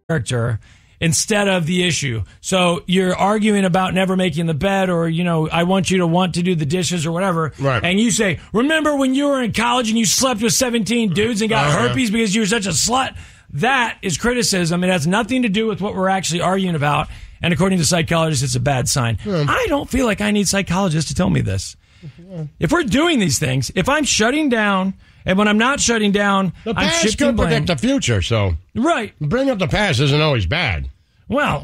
character instead of the issue. So you're arguing about never making the bed, or, I want you to want to do the dishes or whatever. Right. And you say, remember when you were in college and you slept with 17 dudes and got herpes because you were such a slut? That is criticism. It has nothing to do with what we're actually arguing about. And according to psychologists, it's a bad sign. I don't feel like I need psychologists to tell me this. If we're doing these things, if I'm shutting down, and when I'm not shutting down, the I'm past shifting could blame. predict the future, so Right. Bring up the past isn't always bad. Well,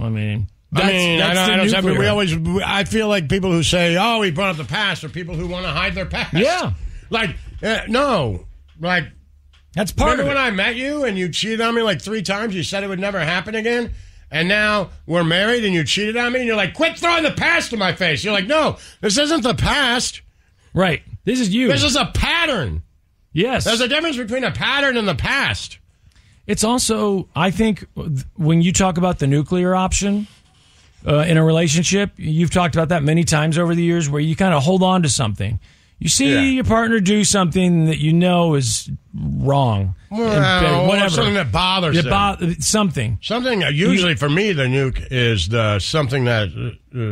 I feel like people who say, "Oh, he brought up the past," are people who want to hide their past. Yeah. No, that's part of it. Remember when I met you and you cheated on me like 3 times? You said it would never happen again. And now we're married and you cheated on me and you're like, quit throwing the past in my face. You're like, no, this isn't the past. Right. This is you. This is a pattern. Yes. There's a difference between a pattern and the past. It's also, I think, when you talk about the nuclear option in a relationship, you've talked about that many times over the years, where you kind of hold on to something. You see your partner do something that you know is wrong. Well, whatever. Something that bothers them. Something. Something, usually for me, the nuke is something that...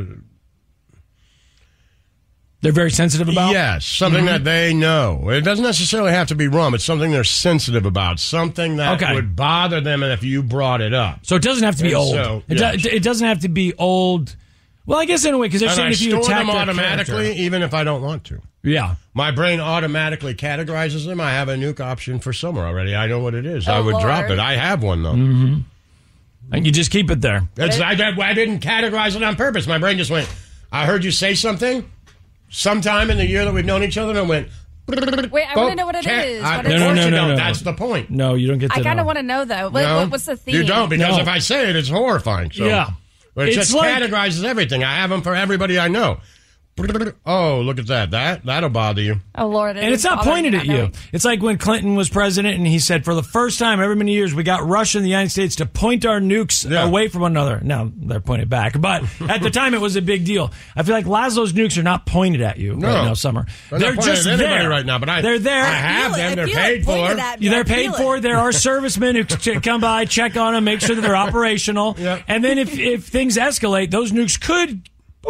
they're very sensitive about? Yes, something that they know. It doesn't necessarily have to be wrong. It's something they're sensitive about. Something that would bother them if you brought it up. So it doesn't have to be old. So, it doesn't have to be old. Well, I guess in a way, because they're saying if you attack them automatically, even if I don't want to. Yeah. My brain automatically categorizes them. I have a nuke option for summer already. I know what it is. I would drop it. I have one, though. Mm-hmm. And you just keep it there. I didn't categorize it on purpose. My brain just went, I heard you say something sometime in the year that we've known each other, and I went... Wait, I want to know what it is. No. That's the point. No, you don't get to I kind of want to know, though. What's the theme? You don't, because if I say it, it's horrifying. So. Yeah. But it just categorizes everything. I have them for everybody I know. Oh, look at that. That'll bother you. Oh, Lord. And it's not pointed at you. It's like when Clinton was president and he said, for the first time ever many years, we got Russia and the United States to point our nukes away from one another. Now, they're pointed back. But at the time, it was a big deal. I feel like Laszlo's nukes are not pointed at you right now, Summer. They're just there right now, but they're there. I have them. They're paid for. They're paid for. There are servicemen who come by, check on them, make sure that they're operational. Yep. And then if things escalate, those nukes could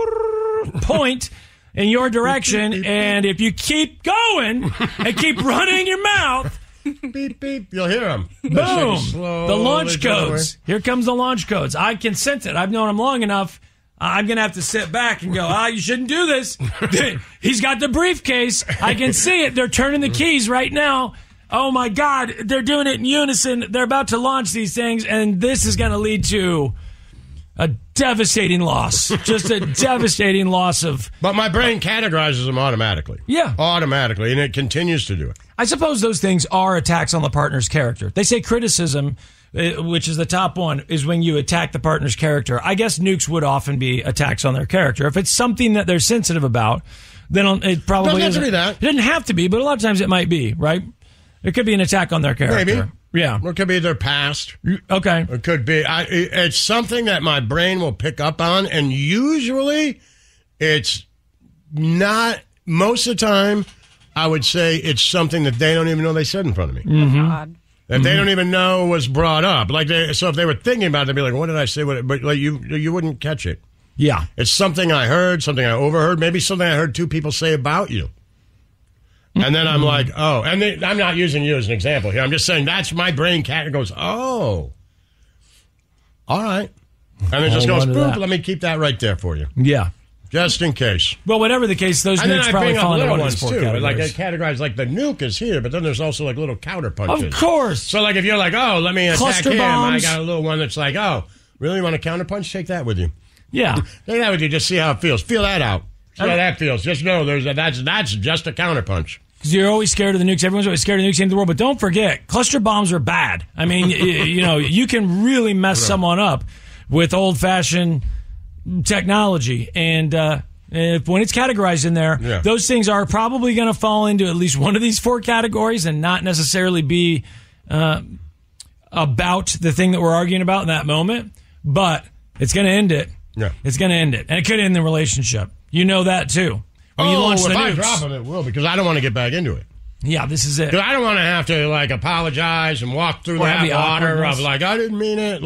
point in your direction, and if you keep going and keep running your mouth, beep beep, you'll hear them. Boom! The launch codes. Here comes the launch codes. I can sense it. I've known him long enough. I'm going to have to sit back and go, you shouldn't do this. He's got the briefcase. I can see it. They're turning the keys right now. Oh, my God. They're doing it in unison. They're about to launch these things, and this is going to lead to a devastating loss. Just a devastating loss of... But my brain categorizes them automatically. Yeah. Automatically, and it continues to do it. I suppose those things are attacks on the partner's character. They say criticism, which is the top one, is when you attack the partner's character. I guess nukes would often be attacks on their character. If it's something that they're sensitive about, then it probably doesn't have to be that. It doesn't have to be, but a lot of times it might be, right? It could be an attack on their character. Maybe. Yeah. Or it could be their past. Okay. It could be. It's something that my brain will pick up on, and usually it's not, most of the time, I would say it's something that they don't even know they said in front of me. Mm-hmm. Oh, God. That they don't even know was brought up. So if they were thinking about it, they'd be like, what did I say? But you wouldn't catch it. Yeah. It's something I heard, something I overheard, maybe something I heard 2 people say about you. And then I'm like, oh, and I'm not using you as an example here. I'm just saying that's my brain cat goes, oh, all right. And it just goes, boop, let me keep that right there for you. Yeah. Just in case. Well, whatever the case, those nukes probably fall into one of these 4 categories. Like I categorize, like the nuke is here, but then there's also like little counter punches. Of course. So like if you're like, oh, let me attack Cluster him, bombs. I got a little one that's like, oh, really want a counter punch? Take that with you. Yeah. Take that with you. Just see how it feels. Feel that out. See how that feels. Just know that's just a counter punch. Because you're always scared of the nukes. Everyone's always scared of the nukes in the world. But don't forget, cluster bombs are bad. I mean, you can really mess someone up with old-fashioned technology. And when it's categorized in there, those things are probably going to fall into at least one of these 4 categories and not necessarily be about the thing that we're arguing about in that moment. But it's going to end it. Yeah. It's going to end it. And it could end the relationship. You know that, too. When you launch the nukes. I drop them, it will, because I don't want to get back into it. Yeah, this is it. Because I don't want to have to, apologize and walk through that water of, I didn't mean it.